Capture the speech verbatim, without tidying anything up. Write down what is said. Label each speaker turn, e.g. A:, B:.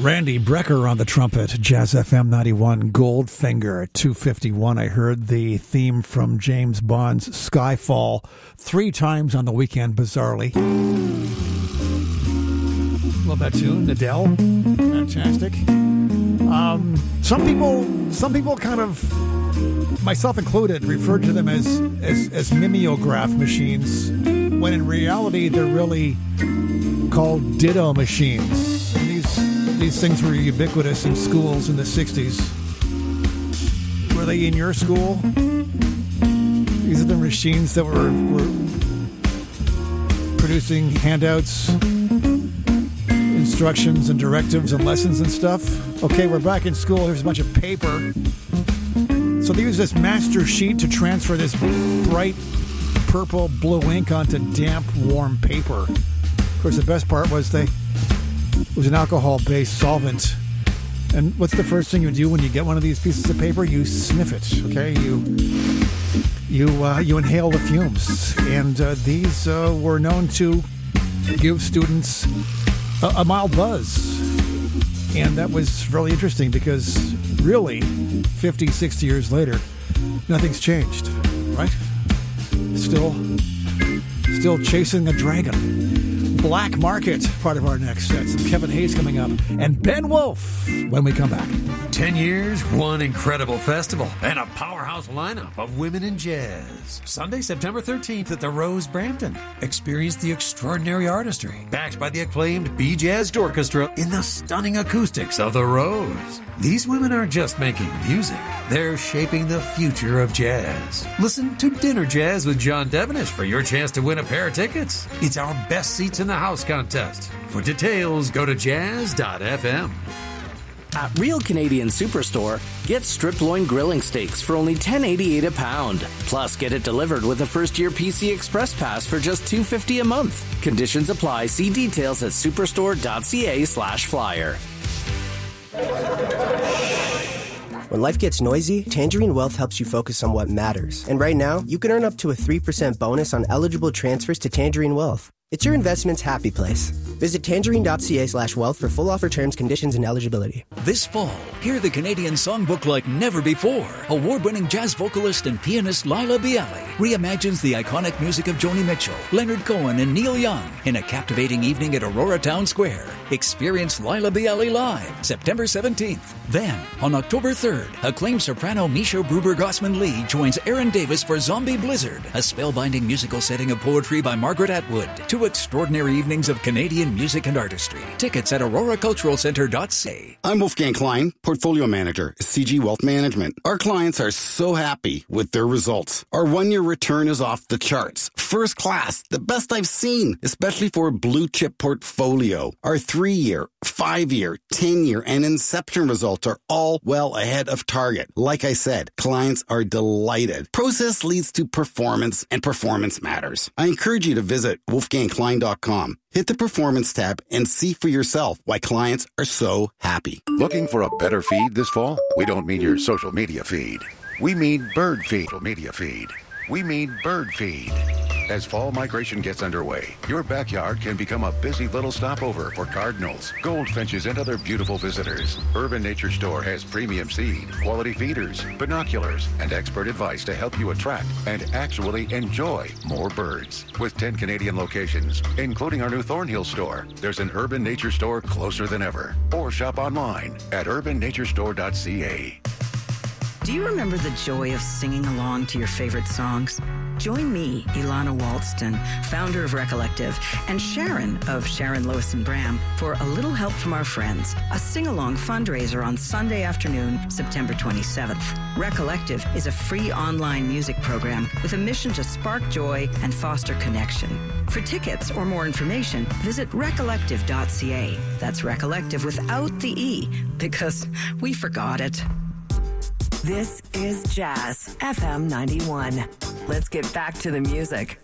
A: Randy Brecker on the trumpet, Jazz F M ninety-one, Goldfinger at two fifty-one. I heard the theme from James Bond's Skyfall three times on the weekend, bizarrely. Love that tune, Adele. Fantastic. Um, some people, some people kind of, myself included, refer to them as, as, as mimeograph machines, when in reality they're really called ditto machines. And these these things were ubiquitous in schools in the sixties. Were they in your school? These are the machines that were, were producing handouts, instructions and directives and lessons and stuff. Okay, we're back in school. Here's a bunch of paper. So they use this master sheet to transfer this bright purple blue ink onto damp, warm paper. Of course, the best part was they it was an alcohol-based solvent. And what's the first thing you do when you get one of these pieces of paper? You sniff it, okay? You you uh, you inhale the fumes. And uh, these uh, were known to give students a, a mild buzz. And that was really interesting because really, fifty, sixty years later, nothing's changed, right? Still, still chasing a dragon. Black Market, part of our next set. Some Kevin Hayes coming up. And Ben Wolf when we come back.
B: Ten years, one incredible festival, and a powerhouse lineup of women in jazz. Sunday, September thirteenth at the Rose Brampton. Experience the extraordinary artistry, backed by the acclaimed B-Jazz Orchestra in the stunning acoustics of the Rose. These women aren't just making music, they're shaping the future of jazz. Listen to Dinner Jazz with John Devenish for your chance to win a pair of tickets. It's our Best Seats in the House contest. For details, go to jazz dot f m.
C: At Real Canadian Superstore, get strip loin grilling steaks for only ten eighty-eight a pound. Plus, get it delivered with a first-year P C Express Pass for just two fifty a month. Conditions apply. See details at superstore dot c a slash flyer.
D: When life gets noisy, Tangerine Wealth helps you focus on what matters. And right now, you can earn up to a three percent bonus on eligible transfers to Tangerine Wealth. It's your investment's happy place. Visit tangerine dot c a slash wealth for full offer terms, conditions, and eligibility.
E: This fall, hear the Canadian songbook like never before. Award-winning jazz vocalist and pianist Laila Bialy reimagines the iconic music of Joni Mitchell, Leonard Cohen, and Neil Young in a captivating evening at Aurora Town Square. Experience Laila Bialy live September seventeenth. Then, on October third, acclaimed soprano Misha Bruber-Gossman-Lee joins Aaron Davis for Zombie Blizzard, a spellbinding musical setting of poetry by Margaret Atwood. Two extraordinary evenings of Canadian music and artistry. Tickets at aurora cultural center dot c a.
F: I'm Wolfgang Klein, Portfolio Manager, C G Wealth Management. Our clients are so happy with their results. Our one-year return is off the charts. First class, the best I've seen, especially for a blue-chip portfolio. Our three-year, five-year, ten-year, and Inception results are all well ahead of target. Like I said, clients are delighted. Process leads to performance, and performance matters. I encourage you to visit wolfgang klein dot com. Hit the Performance tab and see for yourself why clients are so happy.
G: Looking for a better feed this fall? We don't mean your social media feed. We mean bird feed. Media feed. We mean bird feed. As fall migration gets underway, your backyard can become a busy little stopover for cardinals, goldfinches, and other beautiful visitors. Urban Nature Store has premium seed, quality feeders, binoculars, and expert advice to help you attract and actually enjoy more birds. With ten Canadian locations, including our new Thornhill store, there's an Urban Nature Store closer than ever. Or shop online at urban nature store dot c a.
H: Do you remember the joy of singing along to your favorite songs? Join me, Ilana Walston, founder of Recollective, and Sharon of Sharon Lewis and Bram for A Little Help from Our Friends, a sing-along fundraiser on Sunday afternoon, September twenty-seventh. Recollective is a free online music program with a mission to spark joy and foster connection. For tickets or more information, visit recollective dot c a. That's Recollective without the E, because we forgot it.
I: This is Jazz F M ninety-one. Let's get back to the music.